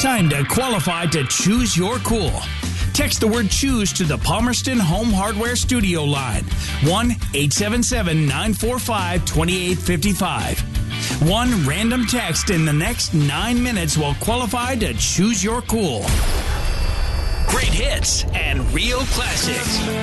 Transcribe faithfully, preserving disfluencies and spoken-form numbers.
time to qualify to choose your cool. Text the word choose to the Palmerston Home Hardware Studio line. one eight seven seven, nine four five, two eight five five. One random text in the next nine minutes will qualify to choose your cool. Great hits and real classics.